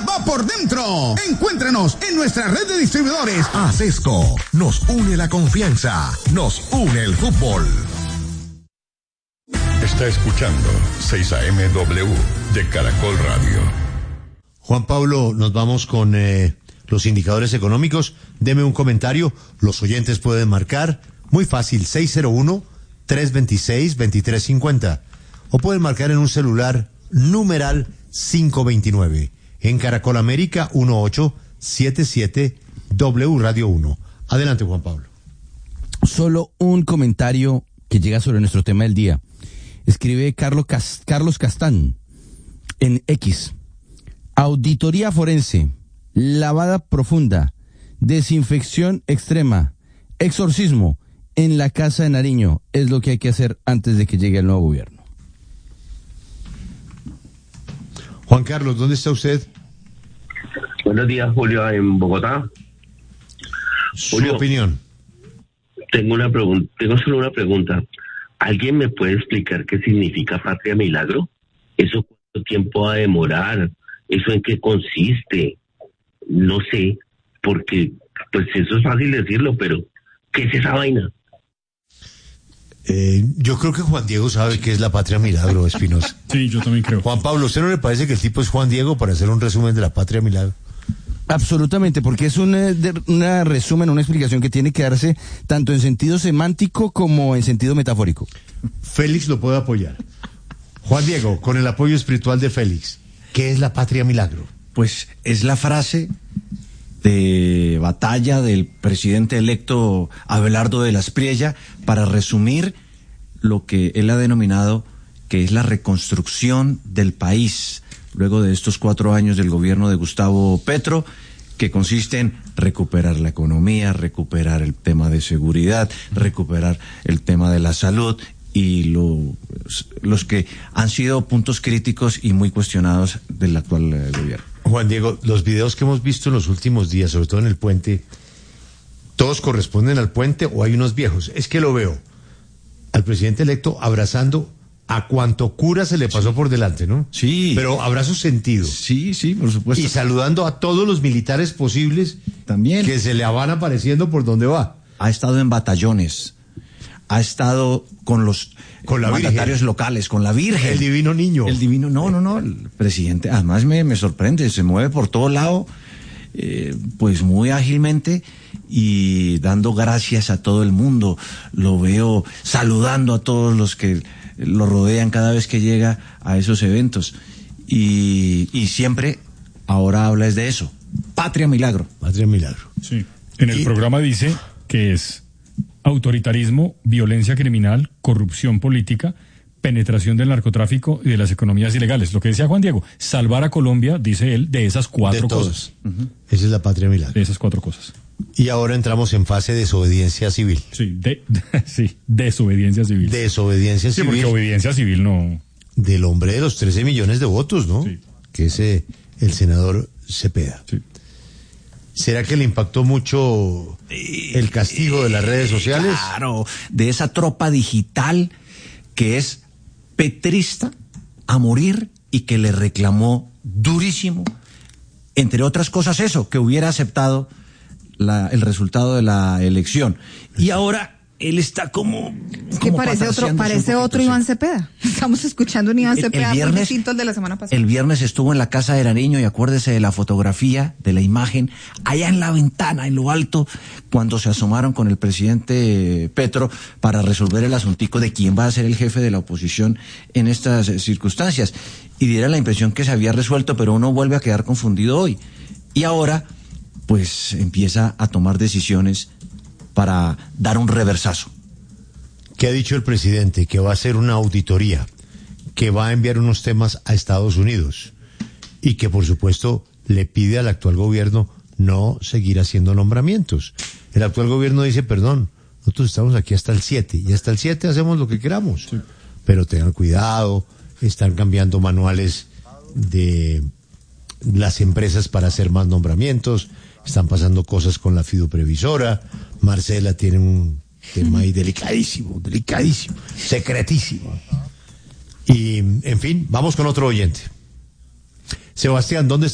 va por dentro. Encuéntranos en nuestra red de distribuidores. Asesco, nos une la confianza, nos une el fútbol. Está escuchando 6AMW de Caracol Radio. Juan Pablo, nos vamos con los indicadores económicos. Deme un comentario. Los oyentes pueden marcar. Muy fácil, 601-326-2350. O pueden marcar en un celular numeral 529. En Caracol América 1877 W Radio 1. Adelante, Juan Pablo. Solo un comentario que llega sobre nuestro tema del día. Escribe Carlos Castán en X. Auditoría forense, lavada profunda, desinfección extrema, exorcismo en la Casa de Nariño es lo que hay que hacer antes de que llegue el nuevo gobierno. Juan Carlos, ¿dónde está usted? Buenos días, Julio, en Bogotá. Su Julio, opinión. Tengo solo una pregunta. ¿Alguien me puede explicar qué significa Patria Milagro? ¿Eso cuánto tiempo va a demorar? ¿Eso en qué consiste? No sé, porque pues eso es fácil decirlo, pero ¿qué es esa vaina? Yo creo que Juan Diego sabe qué es la Patria Milagro, Espinosa. Sí, yo también creo. Juan Pablo, ¿usted no le parece que el tipo es Juan Diego para hacer un resumen de la Patria Milagro? Absolutamente, porque es un resumen, una explicación que tiene que darse tanto en sentido semántico como en sentido metafórico. Félix lo puede apoyar. Juan Diego, con el apoyo espiritual de Félix, ¿qué es la Patria Milagro? Pues es la frase de batalla del presidente electo Abelardo de las Priella para resumir lo que él ha denominado que es la reconstrucción del país luego de estos 4 años del gobierno de Gustavo Petro, que consiste en recuperar la economía, recuperar el tema de seguridad, recuperar el tema de la salud y los que han sido puntos críticos y muy cuestionados del actual gobierno. Juan Diego, los videos que hemos visto en los últimos días, sobre todo en el puente, ¿todos corresponden al puente o hay unos viejos? Es que lo veo al presidente electo abrazando a cuanto cura se le pasó por delante, ¿no? Sí. Pero abrazo sentido. Sí, por supuesto. Y saludando a todos los militares posibles también que se le van apareciendo por donde va. Ha estado en batallones, ha estado con los mandatarios locales, con la Virgen. El divino niño. El divino, no, el presidente, además me sorprende, se mueve por todo lado, pues muy ágilmente y dando gracias a todo el mundo. Lo veo saludando a todos los que lo rodean cada vez que llega a esos eventos. Y siempre, ahora habla es de eso. Patria Milagro. Patria Milagro. Sí. En el programa dice que es autoritarismo, violencia criminal, corrupción política, penetración del narcotráfico y de las economías ilegales. Lo que decía Juan Diego, salvar a Colombia, dice él, de esas 4 cosas. Uh-huh. Esa es la Patria Milagro. De esas 4 cosas. Y ahora entramos en fase de desobediencia civil. Sí, desobediencia civil. Desobediencia civil. Sí, porque obediencia civil no. Del hombre de los 13 millones de votos, ¿no? Sí. Que es el senador Cepeda. Sí. ¿Será que le impactó mucho el castigo de las redes sociales? Claro, de esa tropa digital que es petrista a morir y que le reclamó durísimo, entre otras cosas eso, que hubiera aceptado el resultado de la elección. Y ahora él está como parece otro Iván Cepeda. Estamos escuchando un Iván Cepeda muy distinto al de la semana pasada. El viernes estuvo en la Casa de Nariño y acuérdese de la fotografía, de la imagen, allá en la ventana, en lo alto, cuando se asomaron con el presidente Petro para resolver el asuntico de quién va a ser el jefe de la oposición en estas circunstancias. Y diera la impresión que se había resuelto, pero uno vuelve a quedar confundido hoy. Y ahora, pues, empieza a tomar decisiones para dar un reversazo. ¿Qué ha dicho el presidente? Que va a hacer una auditoría, que va a enviar unos temas a Estados Unidos y que, por supuesto, le pide al actual gobierno no seguir haciendo nombramientos. El actual gobierno dice, perdón, nosotros estamos aquí hasta el 7 y hasta el 7 hacemos lo que queramos. Sí. Pero tengan cuidado, están cambiando manuales de las empresas para hacer más nombramientos, están pasando cosas con la fiduprevisora. Marcela tiene un tema ahí delicadísimo, secretísimo. Y, en fin, vamos con otro oyente. Sebastián, ¿dónde